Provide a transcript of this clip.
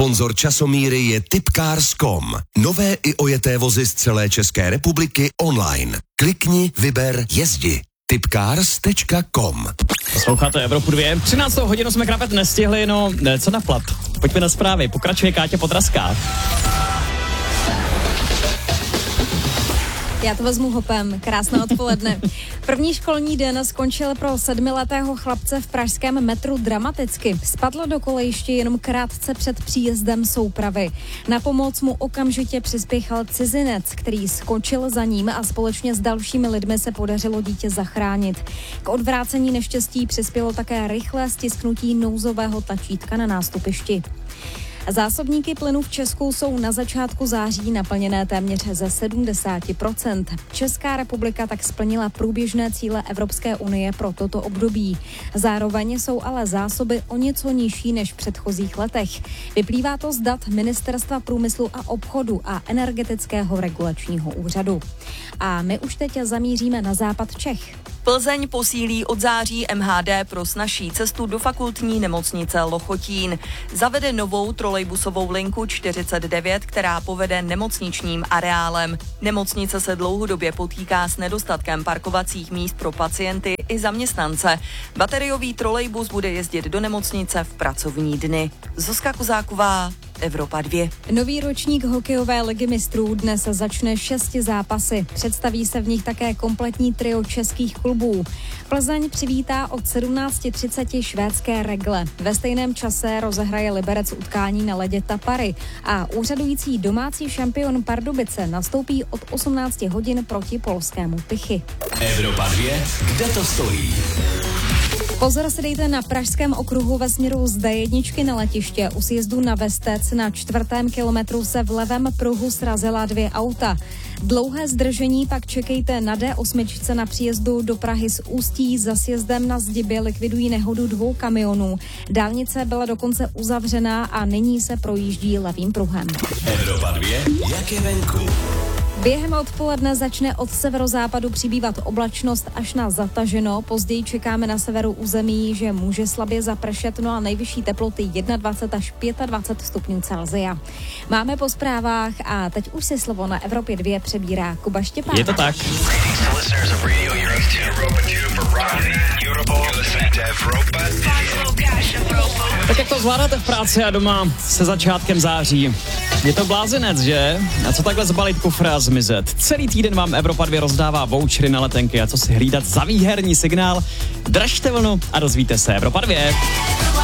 Sponzor časomíry je Tipcars.com. Nové i ojeté vozy z celé České republiky online. Klikni, vyber, jezdi. Tipcars.com. Posloucháte Evropu 2. 13. hodinu jsme krapet nestihli, no co na plat? Pojďme na zprávy, pokračuje Káťa Podraská. Já to vezmu hopem. Krásné odpoledne. První školní den skončil pro 7letého chlapce v pražském metru dramaticky. Spadl do kolejiště jenom krátce před příjezdem soupravy. Na pomoc mu okamžitě přispěchal cizinec, který skočil za ním a společně s dalšími lidmi se podařilo dítě zachránit. K odvrácení neštěstí přispělo také rychlé stisknutí nouzového tlačítka na nástupišti. Zásobníky plynu v Česku jsou na začátku září naplněné téměř ze 70%. Česká republika tak splnila průběžné cíle Evropské unie pro toto období. Zároveň jsou ale zásoby o něco nižší než v předchozích letech. Vyplývá to z dat Ministerstva průmyslu a obchodu a Energetického regulačního úřadu. A my už teď zamíříme na západ Čech. Plzeň posílí od září MHD pro snazší cestu do fakultní nemocnice Lochotín. Zavede novou trolejbusovou linku 49, která povede nemocničním areálem. Nemocnice se dlouhodobě potýká s nedostatkem parkovacích míst pro pacienty i zaměstnance. Bateriový trolejbus bude jezdit do nemocnice v pracovní dny. Zuzka Kozáková, Evropa 2. Nový ročník hokejové ligy mistrů dnes začne 6 zápasy. Představí se v nich také kompletní trio českých klubů. Plzeň přivítá od 17:30 švédské Regle. Ve stejném čase rozehraje Liberec utkání na ledě Tapary a úřadující domácí šampion Pardubice nastoupí od 18 hodin proti polskému Tychy. Evropa 2, kde to stojí? Pozor si dejte na pražském okruhu ve směru z D1 na letiště. U sjezdu na Vestec na 4. kilometru se v levém pruhu srazila 2 auta. Dlouhé zdržení pak čekejte na D8 na příjezdu do Prahy z Ústí. Za sjezdem na Zdibě likvidují nehodu 2 kamionů. Dálnice byla dokonce uzavřená a nyní se projíždí levým pruhem. Evropa 2, jak je venku? Během odpoledne začne od severozápadu přibývat oblačnost až na zataženo. Později čekáme na severu území, že může slabě zapršet, no a nejvyšší teploty 21 až 25 stupňů Celsia. Máme po zprávách a teď už si slovo na Evropě 2 přebírá Kuba Štěpán. Je to tak. Tak jak to zvládáte v práci a doma se začátkem září? Je to blázinec, že? A co takhle zbalit kufr a zmizet? Celý týden vám Evropa 2 rozdává vouchery na letenky a co si hlídat za výherní signál? Držte vlnu a dozvíte se. Evropa 2.